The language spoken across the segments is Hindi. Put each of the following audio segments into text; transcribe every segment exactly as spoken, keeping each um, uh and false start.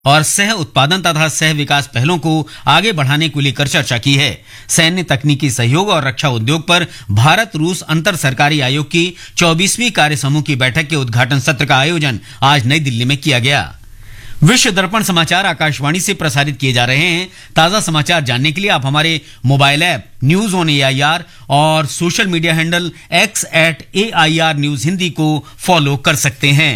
और सह उत्पादन तथा सह विकास पहलों को आगे बढ़ाने को लेकर चर्चा की है। सैन्य तकनीकी सहयोग और रक्षा उद्योग पर भारत रूस अंतर सरकारी आयोग की चौबीसवीं कार्य समूह की बैठक के उद्घाटन सत्र का आयोजन आज नई दिल्ली में किया गया। विश्व दर्पण समाचार आकाशवाणी से प्रसारित किए जा रहे हैं। ताजा समाचार जानने के लिए आप हमारे mobile app news on AIR और social media handle x eight AIR news Hindi को फॉलो कर सकते हैं।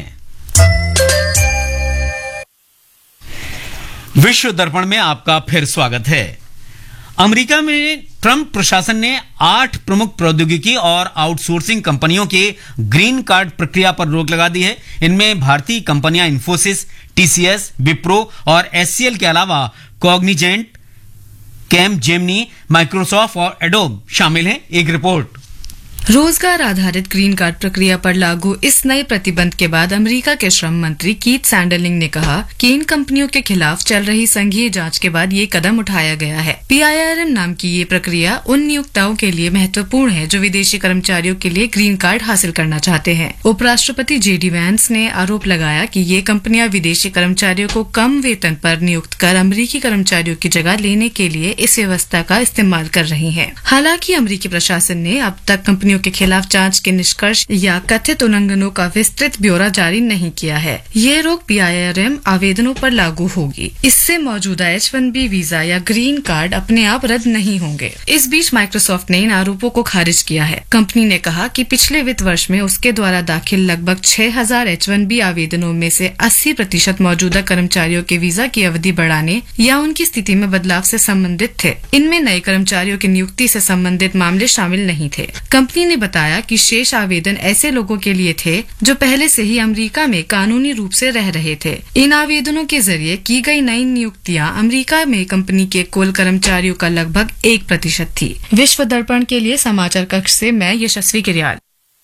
विश्व दर्पण में आपका फिर स्वागत है। अमेरिका में ट्रंप प्रशासन ने आठ प्रमुख प्रौद्योगिकी और आउटसोर्सिंग कंपनियों के ग्रीन कार्ड प्रक्रिया पर रोक लगा दी है। इनमें भारतीय कंपनियां इन्फोसिस, टीसीएस, विप्रो और एचसीएल के अलावा कॉग्निजेंट, कैमजेमिनी, माइक्रोसॉफ्ट और एडोब शामिल हैं। एक रिपोर्ट। रोजगार आधारित ग्रीन कार्ड प्रक्रिया पर लागू इस नए प्रतिबंध के बाद अमेरिका के श्रम मंत्री कीथ सैंडरलिंग ने कहा कि इन कंपनियों के खिलाफ चल रही संघीय जांच के बाद ये कदम उठाया गया है। पीआईआरएम नाम की ये प्रक्रिया उन नियोक्ताओं के लिए महत्वपूर्ण है जो विदेशी कर्मचारियों के लिए ग्रीन कार्ड हासिल करना चाहते हैं। उपराष्ट्रपति जेडी वैंस ने आरोप लगाया कि ये कंपनियां विदेशी कर्मचारियों को कम वेतन पर नियुक्त कर अमेरिकी कर्मचारियों की जगह लेने के लिए इस व्यवस्था का इस्तेमाल कर रही है। हालांकि अमेरिकी प्रशासन ने अब तक कंपनियों के खिलाफ जांच के निष्कर्ष या कथित उल्लंघनों का विस्तृत ब्यौरा जारी नहीं किया है। ये रोक पीआईआरएम आवेदनों पर लागू होगी। इससे मौजूदा एच वन बी वीजा या ग्रीन कार्ड अपने आप रद्द नहीं होंगे। इस बीच माइक्रोसॉफ्ट ने इन आरोपों को खारिज किया है। कंपनी ने कहा कि पिछले वित्त वर्ष में उसके द्वारा दाखिल लगभग छह हजार एच वन बी आवेदनों में से अस्सी प्रतिशत मौजूदा कर्मचारियों के वीजा की अवधि बढ़ाने या उनकी स्थिति में बदलाव से संबंधित थे। इनमें नए कर्मचारियों की नियुक्ति से संबंधित मामले शामिल नहीं थे। कंपनी ने बताया कि शेष आवेदन ऐसे लोगों के लिए थे जो पहले से ही अमेरिका में कानूनी रूप से रह रहे थे। इन आवेदनों के जरिए की गई नई नियुक्तियां अमेरिका में कंपनी के कुल कर्मचारियों का लगभग एक प्रतिशत थी। विश्व दर्पण के लिए समाचार कक्ष से मैं यशस्वी किरियाल।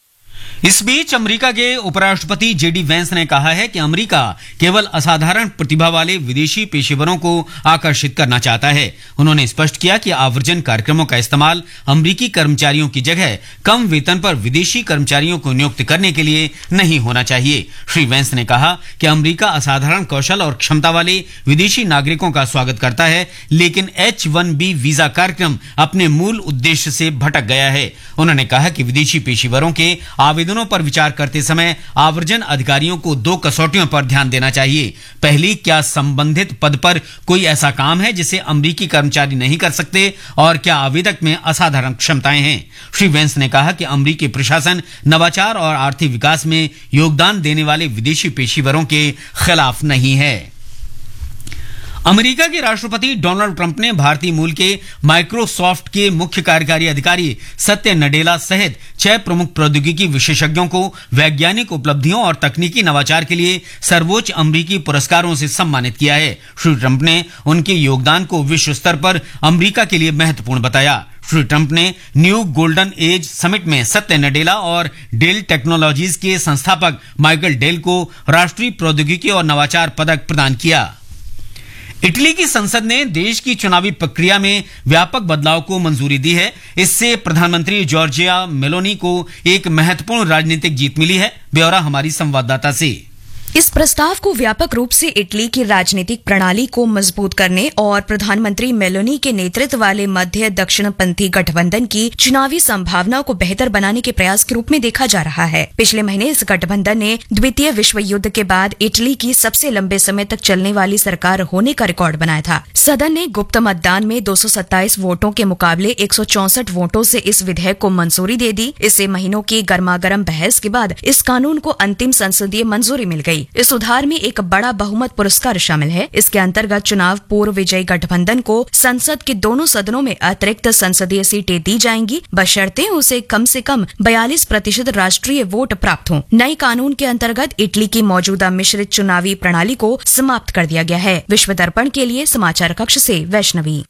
इस बीच अमेरिका के उपराष्ट्रपति जेडी वैंस ने कहा है कि अमेरिका केवल असाधारण प्रतिभा वाले विदेशी पेशेवरों को आकर्षित करना चाहता है। उन्होंने स्पष्ट किया कि आवर्जन कार्यक्रमों का इस्तेमाल अमेरिकी कर्मचारियों की जगह कम वेतन पर विदेशी कर्मचारियों को नियुक्त करने के लिए नहीं होना चाहिए। श्री वैंस ने कहा कि अमेरिका असाधारण कौशल और क्षमता वाले विदेशी नागरिकों का स्वागत करता है, लेकिन एच वन बी वीजा कार्यक्रम अपने मूल उद्देश्य से भटक गया है। उन्होंने कहा कि विदेशी पेशेवरों के आवेदन पर विचार करते समय आवर्जन अधिकारियों को दो कसौटियों पर ध्यान देना चाहिए। पहली, क्या संबंधित पद पर कोई ऐसा काम है जिसे अमेरिकी कर्मचारी नहीं कर सकते, और क्या आवेदक में असाधारण क्षमताएं हैं। श्री वैंस ने कहा कि अमेरिकी प्रशासन नवाचार और आर्थिक विकास में योगदान देने वाले विदेशी पेशेवरों के खिलाफ नहीं है। अमेरिका के राष्ट्रपति डोनाल्ड ट्रंप ने भारतीय मूल के माइक्रोसॉफ्ट के मुख्य कार्यकारी अधिकारी सत्य नडेला सहित छह प्रमुख प्रौद्योगिकी विशेषज्ञों को वैज्ञानिक उपलब्धियों और तकनीकी नवाचार के लिए सर्वोच्च अमेरिकी पुरस्कारों से सम्मानित किया है। श्री ट्रंप ने उनके योगदान को विश्व स्तर पर अमेरिका के लिए महत्वपूर्ण बताया। श्री ट्रंप ने न्यू गोल्डन एज समिट में सत्य नडेला और डेल टेक्नोलॉजीज के संस्थापक माइकल डेल को राष्ट्रीय प्रौद्योगिकी और नवाचार पदक प्रदान किया। इटली की संसद ने देश की चुनावी प्रक्रिया में व्यापक बदलाव को मंजूरी दी है। इससे प्रधानमंत्री जॉर्जिया मेलोनी को एक महत्वपूर्ण राजनीतिक जीत मिली है। ब्यौरा हमारी संवाददाता से। इस प्रस्ताव को व्यापक रूप से इटली की राजनीतिक प्रणाली को मजबूत करने और प्रधानमंत्री मेलोनी के नेतृत्व वाले मध्य दक्षिणपंथी गठबंधन की चुनावी संभावनाओं को बेहतर बनाने के प्रयास के रूप में देखा जा रहा है। पिछले महीने इस गठबंधन ने द्वितीय विश्व युद्ध के बाद इटली की सबसे लंबे समय तक चलने वाली सरकार होने का रिकॉर्ड बनाया था। सदन ने गुप्त मतदान में दो सौ सत्ताईस वोटों के मुकाबले एक सौ चौसठ वोटों से इस विधेयक को मंजूरी दे दी। इससे महीनों की गर्मागर्म बहस के बाद इस कानून को अंतिम संसदीय मंजूरी मिल गई। इस सुधार में एक बड़ा बहुमत पुरस्कार शामिल है। इसके अंतर्गत चुनाव पूर्व विजयी गठबंधन को संसद के दोनों सदनों में अतिरिक्त संसदीय सीटें दी जाएंगी, बशर्ते उसे कम से कम बयालीस प्रतिशत राष्ट्रीय वोट प्राप्त हों। नए कानून के अंतर्गत इटली की मौजूदा मिश्रित चुनावी प्रणाली को समाप्त कर दिया गया है। विश्व दर्पण के लिए समाचार कक्ष से वैष्णवी।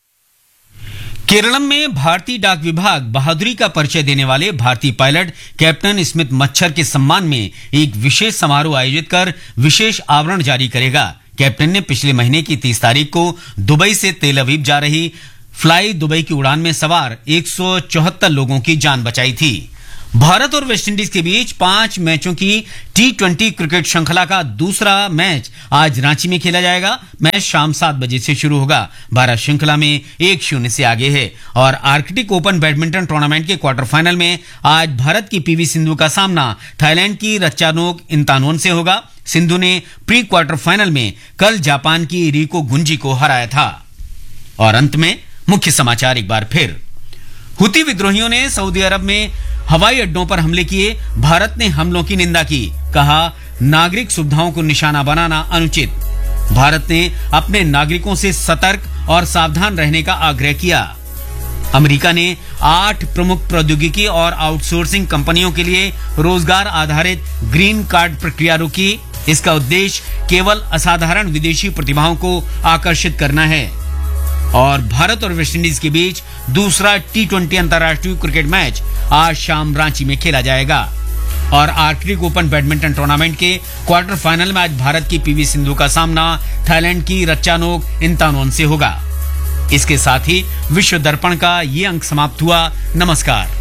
केरलम में भारतीय डाक विभाग बहादुरी का परिचय देने वाले भारतीय पायलट कैप्टन स्मिथ मच्छर के सम्मान में एक विशेष समारोह आयोजित कर विशेष आवरण जारी करेगा। कैप्टन ने पिछले महीने की तीस तारीख को दुबई से तेल अवीव जा रही फ्लाई दुबई की उड़ान में सवार एक सौ चौहत्तर लोगों की जान बचाई थी। भारत और वेस्टइंडीज के बीच पांच मैचों की टी ट्वेंटी क्रिकेट श्रृंखला का दूसरा मैच आज रांची में खेला जाएगा। मैच शाम सात बजे से शुरू होगा। भारत श्रृंखला में एक शून्य से आगे है। और आर्कटिक ओपन बैडमिंटन टूर्नामेंट के क्वार्टर फाइनल में आज भारत की पीवी सिंधु का सामना थाईलैंड की रत्चानोक इंतानोन से होगा। सिंधु ने प्री क्वार्टर फाइनल में कल जापान की रिको गुंजी को हराया था। और अंत में मुख्य समाचार एक बार फिर। हुती विद्रोहियों ने सऊदी अरब में हवाई अड्डों पर हमले किए। भारत ने हमलों की निंदा की। कहा नागरिक सुविधाओं को निशाना बनाना अनुचित। भारत ने अपने नागरिकों से सतर्क और सावधान रहने का आग्रह किया। अमेरिका ने आठ प्रमुख प्रौद्योगिकी और आउटसोर्सिंग कंपनियों के लिए रोजगार आधारित ग्रीन कार्ड प्रक्रिया रोकी। इसका उद्देश्य केवल असाधारण विदेशी प्रतिभाओं को आकर्षित करना है। और भारत और वेस्टइंडीज के बीच दूसरा टी ट्वेंटी अंतर्राष्ट्रीय क्रिकेट मैच आज शाम रांची में खेला जाएगा। और आर्कटिक ओपन बैडमिंटन टूर्नामेंट के क्वार्टर फाइनल में आज भारत की पीवी सिंधु का सामना थाईलैंड की रत्चानोक इंतानोन से होगा। इसके साथ ही विश्व दर्पण का ये अंक समाप्त हुआ। नमस्कार।